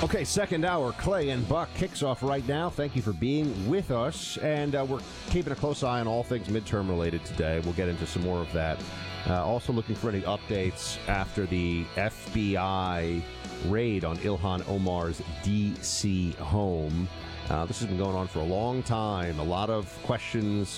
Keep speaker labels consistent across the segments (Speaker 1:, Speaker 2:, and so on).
Speaker 1: Okay, second hour, Clay and Buck kicks off right now. Thank you for being with us, and we're keeping a close eye on all things midterm related today. We'll get into some more of that. Also looking for any updates after the FBI raid on Ilhan Omar's D.C. home. This has been going on for a long time. A lot of questions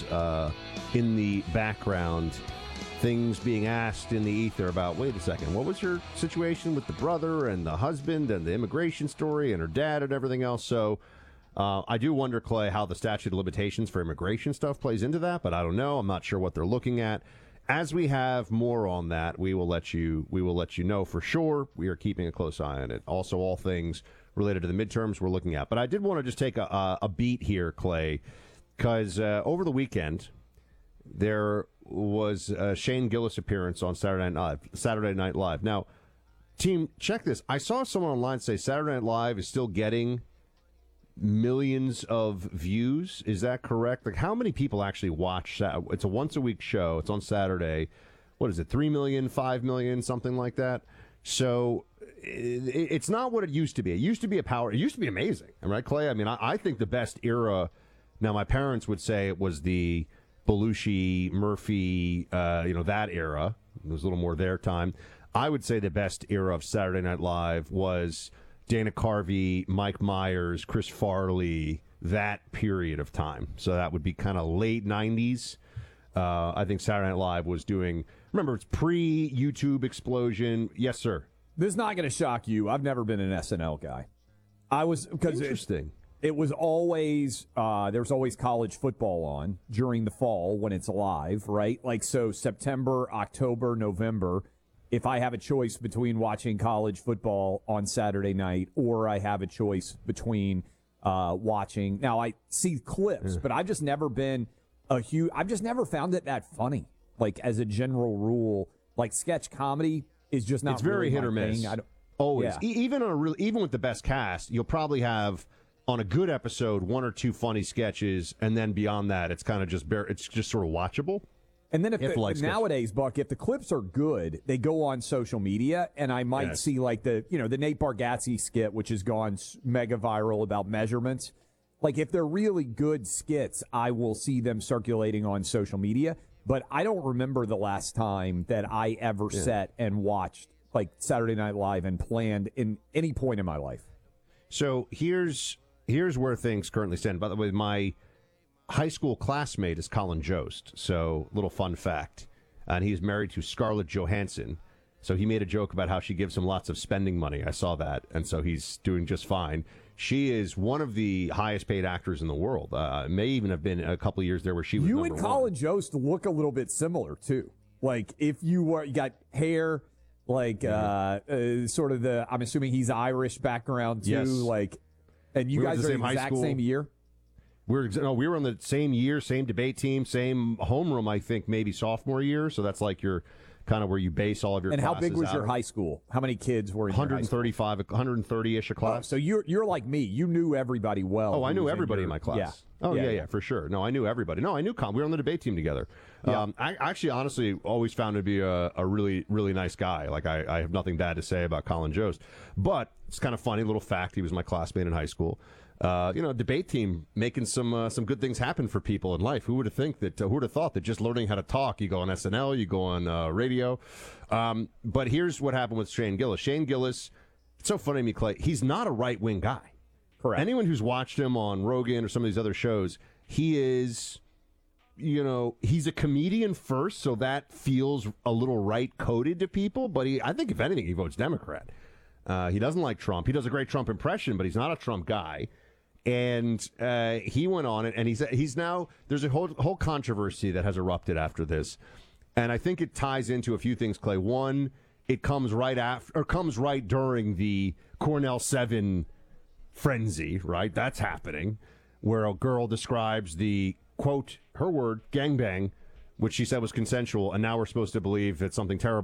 Speaker 1: in the background. Things being asked in the ether about, wait a second, what was your situation with the brother and the husband and the immigration story and her dad and everything else? So I do wonder, Clay, how the statute of limitations for immigration stuff plays into that, but I don't know. I'm not sure what they're looking at. As we have more on that, we will let you know for sure. We are keeping a close eye on it. Also, all things related to the midterms we're looking at. But I did want to just take a beat here, Clay, because over the weekend there was a Shane Gillis appearance on Saturday Night Live. Now, team, check this. I saw someone online say Saturday Night Live is still getting millions of views. Is that correct? Like, how many people actually watch that? It's a once-a-week show. It's on Saturday. What is it, 3 million, 5 million, something like that? So it's not what it used to be. It used to be it used to be amazing. Right, Clay? I mean, I think the best era, now my parents would say it was the Belushi, Murphy, that era. It was a little more their time. I would say the best era of Saturday Night Live was Dana Carvey, Mike Myers, Chris Farley, that period of time. So that would be kind of late 90s. I think Saturday Night Live was doing, remember, it's pre-YouTube explosion. Yes, sir.
Speaker 2: This is not going to shock you. I've never been an SNL guy.
Speaker 1: Interesting.
Speaker 2: It was always, there's always college football on during the fall when it's live, right? Like, so September, October, November, if I have a choice between watching college football on Saturday night or I have a choice between watching, now I see clips, but I've just never been I've just never found it that funny. Like, as a general rule, like, sketch comedy is just not.
Speaker 1: It's very
Speaker 2: really
Speaker 1: hit or miss. Always.
Speaker 2: Yeah.
Speaker 1: Even with the best cast, you'll probably have, on a good episode, one or two funny sketches, and then beyond that, it's kind of just it's just sort of watchable.
Speaker 2: And then nowadays, Buck, if the clips are good, they go on social media, and I might see like the Nate Bargatze skit, which has gone mega viral about measurements. Like, if they're really good skits, I will see them circulating on social media. But I don't remember the last time that I ever sat and watched like Saturday Night Live and planned in any point in my life.
Speaker 1: So here's where things currently stand. By the way, my high school classmate is Colin Jost. So, little fun fact. And he's married to Scarlett Johansson. So he made a joke about how she gives him lots of spending money. I saw that. And so he's doing just fine. She is one of the highest paid actors in the world. May even have been a couple of years there where she was
Speaker 2: You
Speaker 1: number
Speaker 2: and Colin Jost look a little bit similar, too. Like, if you got hair, like, sort of I'm assuming he's Irish background, too.
Speaker 1: Yes.
Speaker 2: Like, and you guys are the exact same year?
Speaker 1: We were on the same year, same debate team, same homeroom, I think, maybe sophomore year. So that's like your kind of where you base all of your classes.
Speaker 2: And how big was your high school? How many kids were in your high school? 130-ish
Speaker 1: a class.
Speaker 2: So you're like me. You knew everybody well.
Speaker 1: Oh, I knew everybody in my class.
Speaker 2: Yeah.
Speaker 1: Oh, yeah, for sure. No, I knew everybody. No, I knew Colin. We were on the debate team together.
Speaker 2: Yeah.
Speaker 1: I actually, honestly, always found him to be a really, really nice guy. Like, I have nothing bad to say about Colin Jost. But it's kind of funny, little fact, he was my classmate in high school. Debate team making some good things happen for people in life. Who would have thought that just learning how to talk, you go on SNL, you go on radio. But here's what happened with Shane Gillis. Shane Gillis, it's so funny to me, Clay, he's not a right-wing guy.
Speaker 2: Correct.
Speaker 1: Anyone who's watched him on Rogan or some of these other shows, he is, he's a comedian first, so that feels a little right-coded to people. But I think, if anything, he votes Democrat. He doesn't like Trump. He does a great Trump impression, but he's not a Trump guy. And he went on it, and he's now, there's a whole controversy that has erupted after this. And I think it ties into a few things, Clay. One, it comes right during the Cornell 7 frenzy, right? That's happening, where a girl describes the, quote, her word, gangbang, which she said was consensual, and now we're supposed to believe that something terrible